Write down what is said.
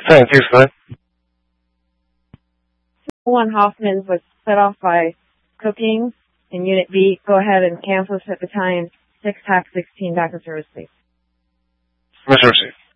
Thanks, man. One Hoffman was set off by cooking in Unit B. Go ahead and cancel this at the time. 6 TAC 16 back in service, please. Mercy.